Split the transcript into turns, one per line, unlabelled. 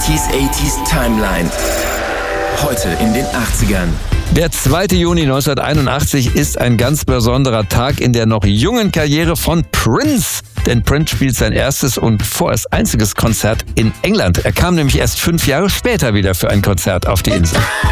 80s Timeline. Heute in den 80ern.
Der 2. Juni 1981 ist ein ganz besonderer Tag in der noch jungen Karriere von Prince. Denn Prince spielt sein erstes und vorerst einziges Konzert in England. Er kam nämlich erst 5 Jahre später wieder für ein Konzert auf die Insel.